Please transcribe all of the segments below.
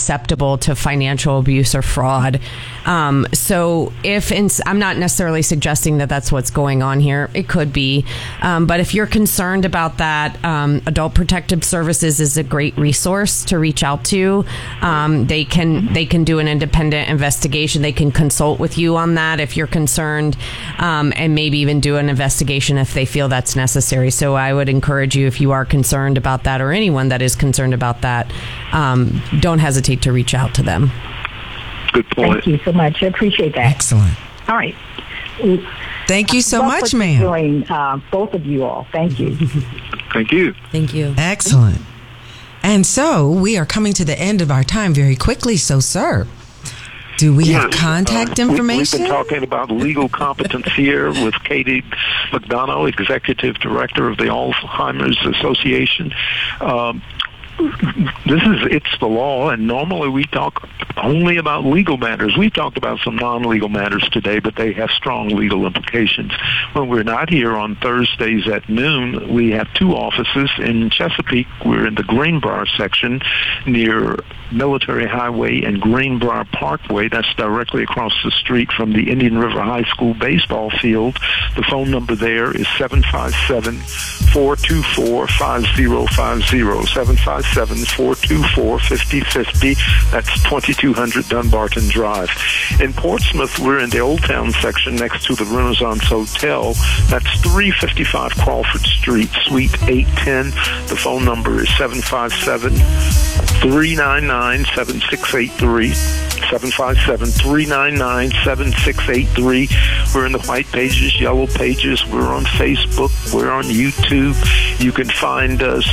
susceptible to financial abuse or fraud. So I'm not necessarily suggesting that that's what's going on here. It could be. But if you're concerned about that, Adult Protective Services is a great resource to reach out to. They can do an independent investigation. They can consult with you on that if you're concerned, and maybe even do an investigation if they feel that's necessary. So I would encourage you, if you are concerned about that, or anyone that is concerned about that, don't hesitate to reach out to them. Good point. Thank you so much. I appreciate that. Excellent. All right. Thank you so much, ma'am. Join both of you all. Thank you. Thank you. Thank you. Excellent. And so we are coming to the end of our time very quickly. So, sir, do we have contact information? We've been talking about legal competence here with Katie McDonough, Executive Director of the Alzheimer's Association. It's the law, and normally we talk only about legal matters. We've talked about some non-legal matters today, but they have strong legal implications. When we're not here on Thursdays at noon, we have two offices in Chesapeake. We're in the Greenbrier section near Military Highway and Greenbrier Parkway. That's directly across the street from the Indian River High School baseball field. The phone number there is 757-424-5050, 757-424-5050. That's 2200 Dunbarton Drive. In Portsmouth, we're in the Old Town section next to the Renaissance Hotel. That's 355 Crawford Street, Suite 810. The phone number is 757-399-7683. 757-399-7683. We're in the white pages, yellow pages. We're on Facebook. We're on YouTube. You can find us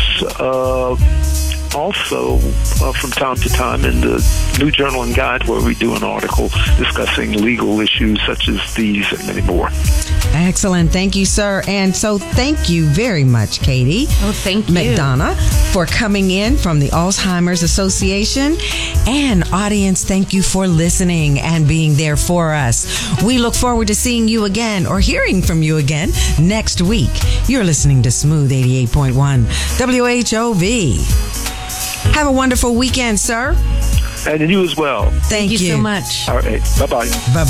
also from time to time in the New Journal and Guide, where we do an article discussing legal issues such as these and many more. Excellent. Thank you, sir. And so thank you very much, Katie. Oh, thank you. McDonough, for coming in from the Alzheimer's Association. And audience, thank you for listening and being there for us. We look forward to seeing you again or hearing from you again next week. You're listening to Smooth 88.1 WHOV. Have a wonderful weekend, sir. And you as well. Thank you so much. All right. Bye-bye. Bye-bye.